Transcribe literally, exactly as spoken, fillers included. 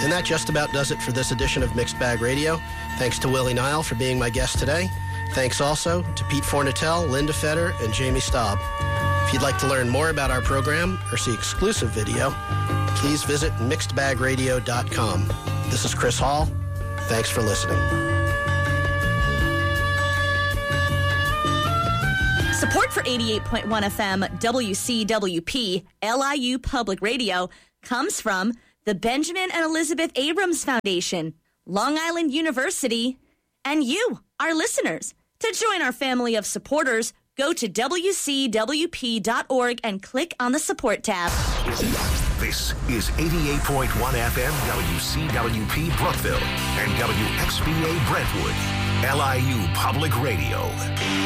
And that just about does it for this edition of Mixed Bag Radio. Thanks to Willie Nile for being my guest today. Thanks also to Pete Fornatel, Linda Fetter, and Jamie Staub. If you'd like to learn more about our program or see exclusive video, please visit mixed bag radio dot com. This is Chris Hall. Thanks for listening. Support for eighty-eight point one F M W C W P L I U Public Radio comes from the Benjamin and Elizabeth Abrams Foundation, Long Island University, and you, our listeners. To join our family of supporters, go to W C W P dot org and click on the support tab. This is eighty-eight point one F M W C W P Brookville and W X B A Brentwood, L I U Public Radio.